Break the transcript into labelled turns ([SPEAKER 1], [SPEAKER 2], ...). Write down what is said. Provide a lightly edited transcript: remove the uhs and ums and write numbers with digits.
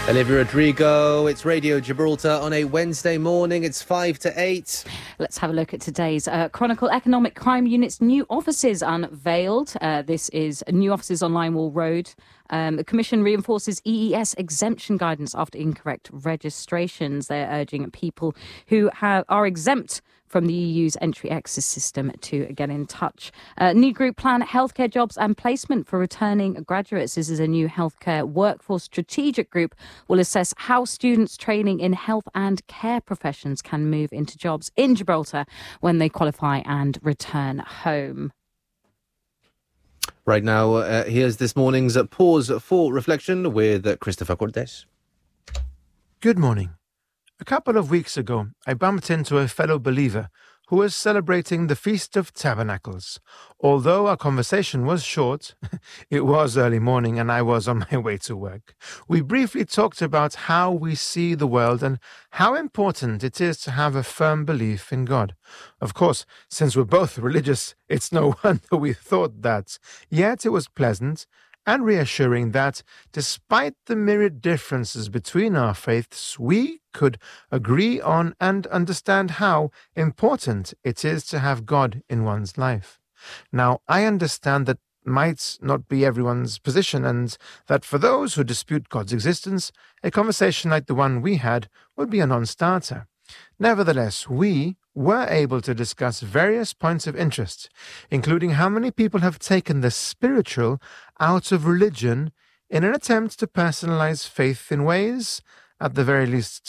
[SPEAKER 1] Olivia Rodrigo, it's Radio Gibraltar on a Wednesday morning. It's 5 to 8.
[SPEAKER 2] Let's have a look at today's Chronicle Economic Crime Unit's new offices unveiled. This is new offices on Linewall Road. The Commission reinforces EES exemption guidance after incorrect registrations. They're urging people who are exempt from the EU's entry-exit system to get in touch. New group plan healthcare jobs and placement for returning graduates. This is a new healthcare workforce strategic group will assess how students training in health and care professions can move into jobs in Gibraltar when they qualify and return home.
[SPEAKER 1] Right now, here's this morning's Pause for Reflection with Christopher Cortes.
[SPEAKER 3] Good morning. A couple of weeks ago, I bumped into a fellow believer who was celebrating the Feast of Tabernacles. Although our conversation was short, it was early morning and I was on my way to work. We briefly talked about how we see the world and how important it is to have a firm belief in God. Of course, since we're both religious, it's no wonder we thought that. Yet it was pleasant and reassuring that, despite the myriad differences between our faiths, we could agree on and understand how important it is to have God in one's life. Now, I understand that might not be everyone's position, and that for those who dispute God's existence, a conversation like the one we had would be a non-starter. Nevertheless, we were able to discuss various points of interest, including how many people have taken the spiritual out of religion in an attempt to personalize faith in ways, at the very least,